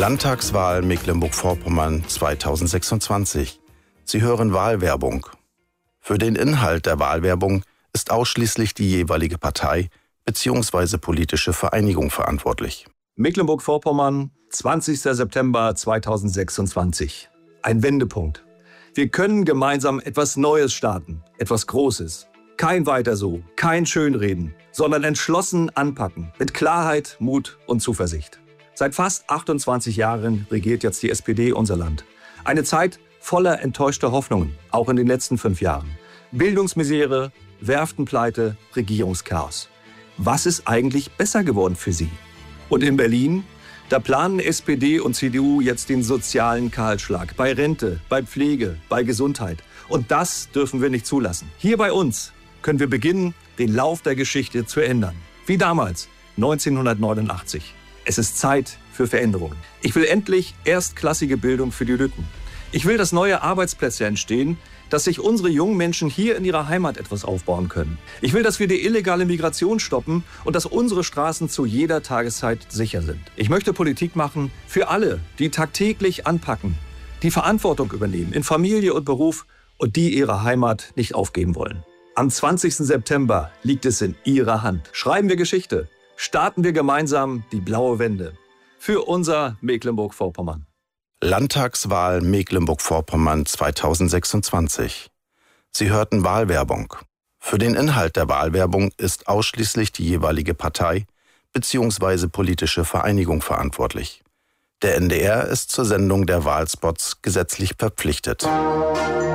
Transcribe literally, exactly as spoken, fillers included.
Landtagswahl Mecklenburg-Vorpommern zweitausendsechsundzwanzig. Sie hören Wahlwerbung. Für den Inhalt der Wahlwerbung ist ausschließlich die jeweilige Partei bzw. politische Vereinigung verantwortlich. Mecklenburg-Vorpommern, zwanzigster September zweitausendsechsundzwanzig. Ein Wendepunkt. Wir können gemeinsam etwas Neues starten, etwas Großes. Kein Weiter so, kein Schönreden, sondern entschlossen anpacken, mit Klarheit, Mut und Zuversicht. Seit fast achtundzwanzig Jahren regiert jetzt die S P D unser Land. Eine Zeit voller enttäuschter Hoffnungen, auch in den letzten fünf Jahren. Bildungsmisere, Werftenpleite, Regierungschaos. Was ist eigentlich besser geworden für Sie? Und in Berlin? Da planen S P D und C D U jetzt den sozialen Kahlschlag. Bei Rente, bei Pflege, bei Gesundheit. Und das dürfen wir nicht zulassen. Hier bei uns können wir beginnen, den Lauf der Geschichte zu ändern. Wie damals, neunzehnhundertneunundachtzig. Es ist Zeit für Veränderungen. Ich will endlich erstklassige Bildung für die Lütten. Ich will, dass neue Arbeitsplätze entstehen, dass sich unsere jungen Menschen hier in ihrer Heimat etwas aufbauen können. Ich will, dass wir die illegale Migration stoppen und dass unsere Straßen zu jeder Tageszeit sicher sind. Ich möchte Politik machen für alle, die tagtäglich anpacken, die Verantwortung übernehmen in Familie und Beruf und die ihre Heimat nicht aufgeben wollen. Am zwanzigsten September liegt es in Ihrer Hand. Schreiben wir Geschichte. Starten wir gemeinsam die blaue Wende. Für unser Mecklenburg-Vorpommern. Landtagswahl Mecklenburg-Vorpommern zweitausendsechsundzwanzig. Sie hörten Wahlwerbung. Für den Inhalt der Wahlwerbung ist ausschließlich die jeweilige Partei bzw. politische Vereinigung verantwortlich. Der N D R ist zur Sendung der Wahlspots gesetzlich verpflichtet.